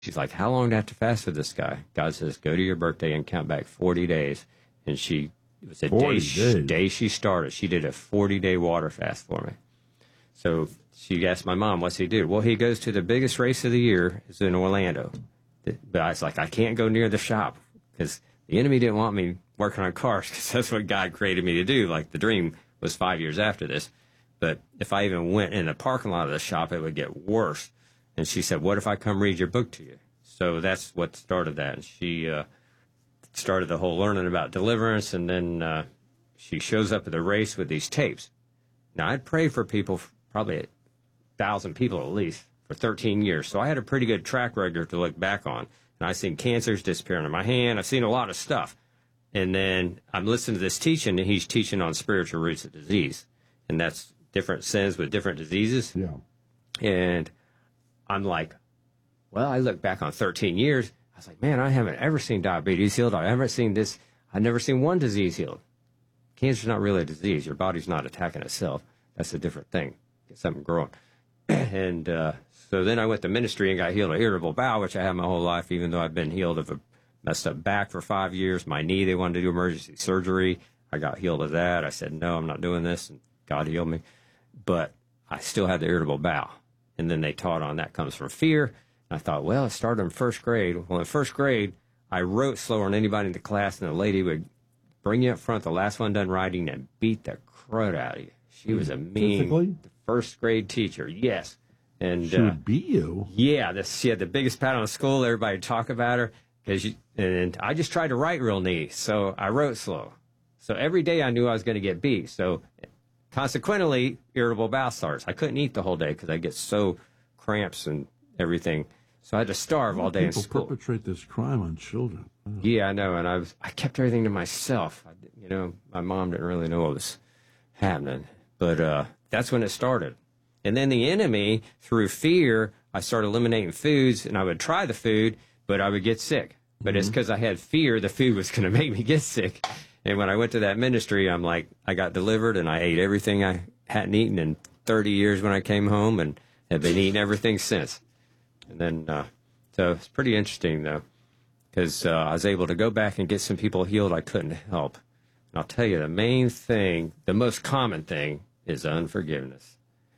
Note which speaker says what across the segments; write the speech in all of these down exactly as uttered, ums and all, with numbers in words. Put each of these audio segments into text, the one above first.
Speaker 1: She's like, how long do I have to fast for this guy? God says, go to your birthday and count back forty days. And she, it was a day, she, day she started. She did a forty-day water fast for me. So she asked my mom, what's he do? Well, he goes to the biggest race of the year. It's in Orlando. But I was like, I can't go near the shop because the enemy didn't want me working on cars because that's what God created me to do. Like the dream was five years after this. But if I even went in the parking lot of the shop, it would get worse. And she said, what if I come read your book to you? So that's what started that. And she uh, started the whole learning about deliverance. And then uh, she shows up at the race with these tapes. Now, I'd prayed for people, probably a thousand people at least, for thirteen years. So I had a pretty good track record to look back on. And I've seen cancers disappearing in my hand. I've seen a lot of stuff. And then I'm listening to this teaching, and he's teaching on spiritual roots of disease. And that's different sins with different diseases.
Speaker 2: Yeah.
Speaker 1: And I'm like, well, I look back on thirteen years. I was like, man, I haven't ever seen diabetes healed. I haven't seen this. I've never seen one disease healed. Cancer's not really a disease. Your body's not attacking itself. That's a different thing. Get something growing. and uh, so then I went to ministry and got healed of irritable bowel, which I had my whole life, even though I've been healed of a messed up back for five years. My knee, they wanted to do emergency surgery. I got healed of that. I said, no, I'm not doing this. And God healed me. But I still had the irritable bowel. And then they taught on that comes from fear. And I thought, well, it started in first grade. Well, in first grade, I wrote slower than anybody in the class, and the lady would bring you up front, the last one done writing, and beat the crud out of you. She was a mean
Speaker 2: Physically?
Speaker 1: first grade teacher, yes. And
Speaker 2: She
Speaker 1: uh,
Speaker 2: would beat you?
Speaker 1: Yeah, this, she had the biggest pat on the school. Everybody would talk about her. Cause you, and I just tried to write real neat, so I wrote slow. So every day I knew I was going to get beat. So consequently, irritable bowel starts. I couldn't eat the whole day because I get so cramps and everything. So I had to starve all day in
Speaker 2: People
Speaker 1: school.
Speaker 2: perpetrate this crime on children. Oh.
Speaker 1: Yeah, I know. And I was, I kept everything to myself. I, you know, my mom didn't really know what was happening. But uh, that's when it started. And then the enemy, through fear, I started eliminating foods, and I would try the food, but I would get sick. But mm-hmm. it's because I had fear the food was going to make me get sick. And when I went to that ministry, I'm like, I got delivered, and I ate everything I hadn't eaten in thirty years when I came home, and have been eating everything since. And then, uh, so it's pretty interesting, though, because uh, I was able to go back and get some people healed I couldn't help. And I'll tell you, the main thing, the most common thing, is unforgiveness.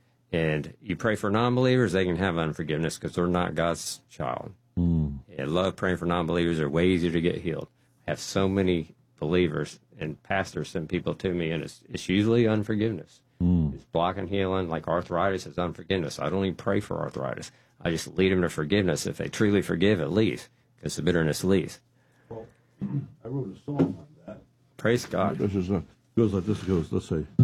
Speaker 1: And you pray for non-believers, they can have unforgiveness because they're not God's child.
Speaker 2: Mm.
Speaker 1: I love praying for non-believers. They're way easier to get healed. I have so many believers and pastors send people to me, and it's, it's usually unforgiveness.
Speaker 2: Mm.
Speaker 1: It's blocking healing, like arthritis is unforgiveness. I don't even pray for arthritis. I just lead them to forgiveness. If they truly forgive, it leaves, because the bitterness leaves.
Speaker 2: Well, I wrote a song on that.
Speaker 1: Praise God.
Speaker 2: This is a, goes like this. It goes, let's say,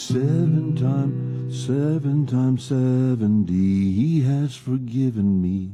Speaker 2: seven times, seven times seventy, he has forgiven me.